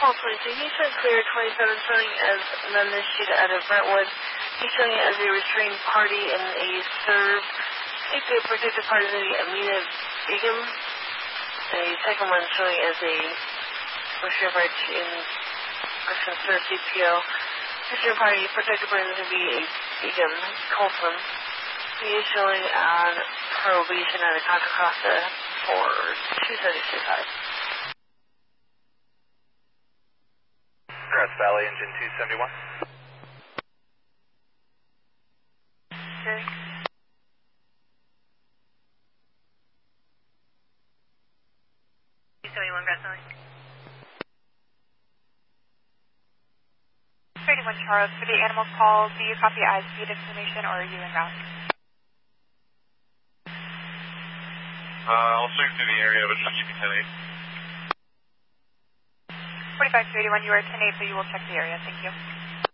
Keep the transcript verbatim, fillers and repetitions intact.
Paul twenty-two, Houston clear twenty-seven showing as non-issued out of Brentwood. He's showing as a restrained party in a serve. A protected party in the Amina Begum. A second one showing as a restrained party in Christian Serve C P O. Restrained party protected party is going to be a Begum Colson. He is showing on probation at a Contra Costa for two seventy-two five. Grass Valley, engine two seventy-one. Okay. two seventy-one, Grass Valley. thirty-one, Charles. For the animal call, do you copy as speed information or are you en route? Uh, I'll swing through the area, but just keep me ten eight. forty-five thirty-one, you are ten eight, so you will check the area. Thank you.